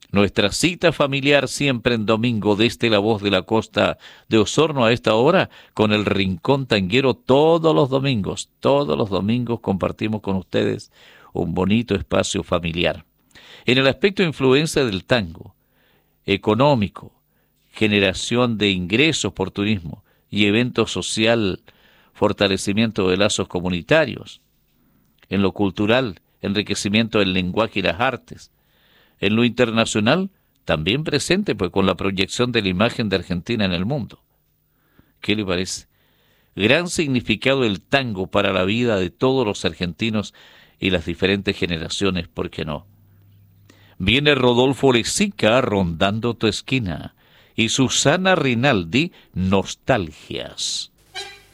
Nuestra cita familiar siempre en domingo desde La Voz de la Costa de Osorno a esta hora con el Rincón Tanguero todos los domingos. Todos los domingos compartimos con ustedes un bonito espacio familiar. En el aspecto de influencia del tango, económico, generación de ingresos por turismo y evento social, fortalecimiento de lazos comunitarios. En lo cultural, enriquecimiento del lenguaje y las artes. En lo internacional, también presente pues con la proyección de la imagen de Argentina en el mundo. ¿Qué le parece? Gran significado del tango para la vida de todos los argentinos y las diferentes generaciones, ¿por qué no? Viene Rodolfo Lezica rondando tu esquina y Susana Rinaldi, Nostalgias.